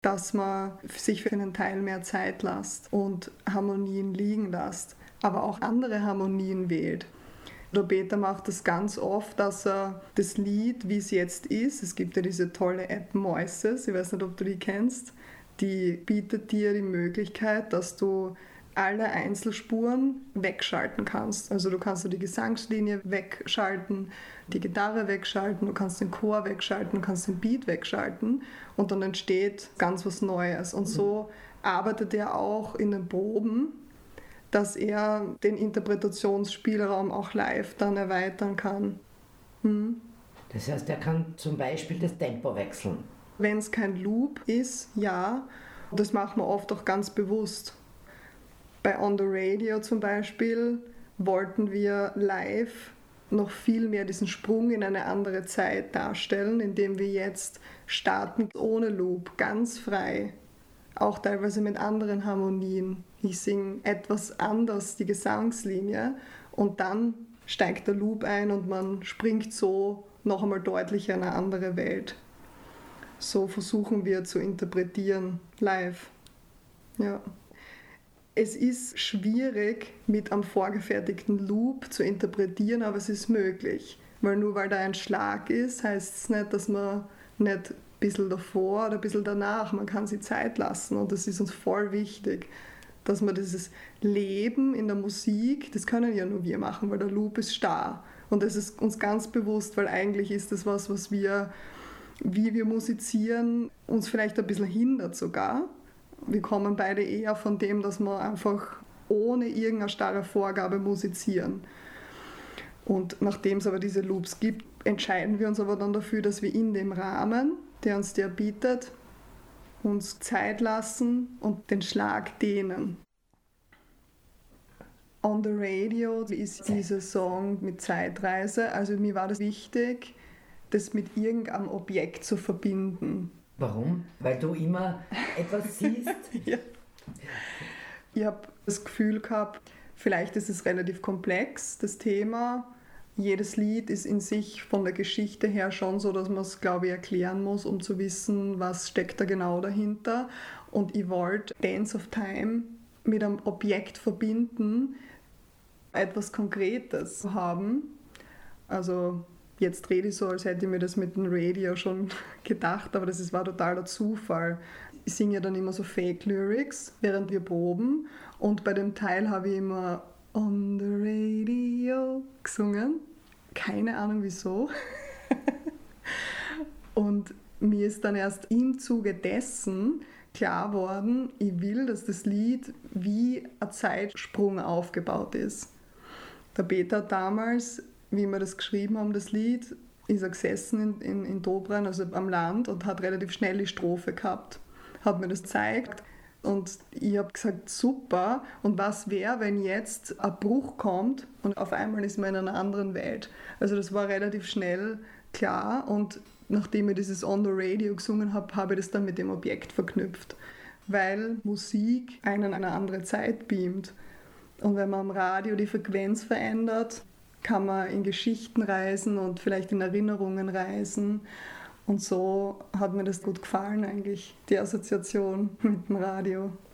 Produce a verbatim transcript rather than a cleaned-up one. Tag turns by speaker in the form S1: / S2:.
S1: dass man sich für einen Teil mehr Zeit lässt und Harmonien liegen lässt, aber auch andere Harmonien wählt. Der Peter macht das ganz oft, dass er das Lied, wie es jetzt ist, es gibt ja diese tolle App Moises, ich weiß nicht, ob du die kennst, die bietet dir die Möglichkeit, dass du alle Einzelspuren wegschalten kannst. Also du kannst die Gesangslinie wegschalten, die Gitarre wegschalten, du kannst den Chor wegschalten, du kannst den Beat wegschalten und dann entsteht ganz was Neues. Und so arbeitet er auch in den Proben, dass er den Interpretationsspielraum auch live dann erweitern kann. Hm.
S2: Das heißt, er kann zum Beispiel das Tempo wechseln.
S1: Wenn es kein Loop ist, ja. Das machen wir oft auch ganz bewusst. Bei On the Radio zum Beispiel wollten wir live noch viel mehr diesen Sprung in eine andere Zeit darstellen, indem wir jetzt starten ohne Loop, ganz frei. Auch teilweise mit anderen Harmonien. Ich singe etwas anders die Gesangslinie und dann steigt der Loop ein und man springt so noch einmal deutlicher in eine andere Welt. So versuchen wir zu interpretieren live. Ja. Es ist schwierig, mit einem vorgefertigten Loop zu interpretieren, aber es ist möglich. Weil nur weil da ein Schlag ist, heißt es nicht, dass man nicht ein bisschen davor oder ein bisschen danach, man kann sich Zeit lassen. Und das ist uns voll wichtig, dass wir dieses Leben in der Musik, das können ja nur wir machen, weil der Loop ist starr. Und das ist uns ganz bewusst, weil eigentlich ist das was, was wir, wie wir musizieren, uns vielleicht ein bisschen hindert sogar. Wir kommen beide eher von dem, dass wir einfach ohne irgendeine starre Vorgabe musizieren. Und nachdem es aber diese Loops gibt, entscheiden wir uns aber dann dafür, dass wir in dem Rahmen, der uns der bietet, uns Zeit lassen und den Schlag dehnen. On the Radio ist dieser Song mit Zeitreise. Also mir war das wichtig, das mit irgendeinem Objekt zu verbinden.
S2: Warum? Weil du immer etwas siehst?
S1: Ja. Ich habe das Gefühl gehabt, vielleicht ist es relativ komplex, das Thema. Jedes Lied ist in sich von der Geschichte her schon so, dass man es, glaube ich, erklären muss, um zu wissen, was steckt da genau dahinter. Und ich wollte Dance of Time mit einem Objekt verbinden, etwas Konkretes haben. Also jetzt rede ich so, als hätte ich mir das mit dem Radio schon gedacht, aber das war totaler Zufall. Ich singe ja dann immer so Fake-Lyrics, während wir proben. Und bei dem Teil habe ich immer On the Radio gesungen. Keine Ahnung wieso. Und mir ist dann erst im Zuge dessen klar worden, ich will, dass das Lied wie ein Zeitsprung aufgebaut ist. Der Peter hat damals, wie wir das geschrieben haben, das Lied, ist er gesessen in, in, in Dobrin, also am Land, und hat relativ schnell die Strophe gehabt. Hat mir das gezeigt und ich habe gesagt, super. Und was wäre, wenn jetzt ein Bruch kommt und auf einmal ist man in einer anderen Welt? Also das war relativ schnell klar und nachdem ich dieses On the Radio gesungen habe, habe ich das dann mit dem Objekt verknüpft. Weil Musik einen in eine andere Zeit beamt. Und wenn man am Radio die Frequenz verändert, kann man in Geschichten reisen und vielleicht in Erinnerungen reisen. Und so hat mir das gut gefallen eigentlich, die Assoziation mit dem Radio.